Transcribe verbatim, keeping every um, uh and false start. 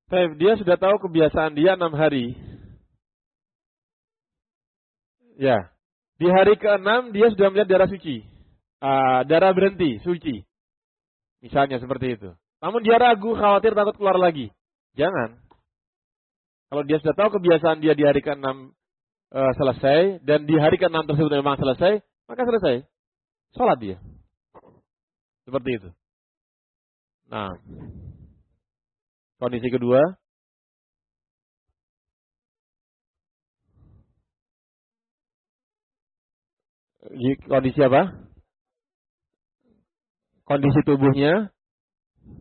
Baik, dia sudah tahu kebiasaan dia enam hari. Ya. Di hari keenam dia sudah melihat darah suci. Uh, darah berhenti, suci. Misalnya seperti itu. Namun dia ragu, khawatir, takut keluar lagi. Jangan. Kalau dia sudah tahu kebiasaan dia di hari keenam uh, selesai, dan di hari keenam tersebut memang selesai, maka selesai. Sholat dia. Seperti itu. Nah. Kondisi kedua. Kondisi apa? Kondisi tubuhnya.